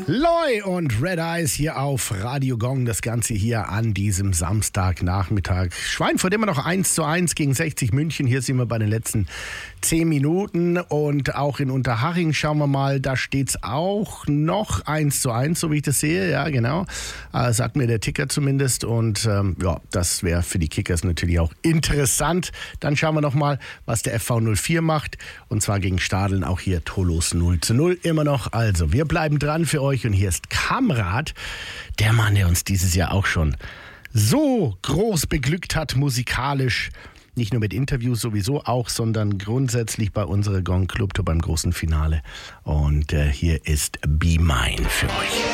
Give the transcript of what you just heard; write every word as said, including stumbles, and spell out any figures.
Loy und Red Eyes hier auf Radio Gong. Das Ganze hier an diesem Samstagnachmittag. Schweinfurt immer noch eins zu eins gegen sechzig München. Hier sind wir bei den letzten zehn Minuten. Und auch in Unterhaching schauen wir mal, da steht es auch noch eins zu eins, so wie ich das sehe. Ja, genau. Äh, sagt mir der Ticker zumindest. Und ähm, ja, das wäre für die Kickers natürlich auch interessant. Dann schauen wir noch mal, was der F V null vier macht. Und zwar gegen Stadeln, auch hier Toulouse null zu null immer noch. Also, wir bleiben dran für euch. Und hier ist Kamrat, der Mann, der uns dieses Jahr auch schon so groß beglückt hat, musikalisch. Nicht nur mit Interviews sowieso auch, sondern grundsätzlich bei unserer Gong Club Tour beim großen Finale. Und äh, hier ist Be Mine für euch.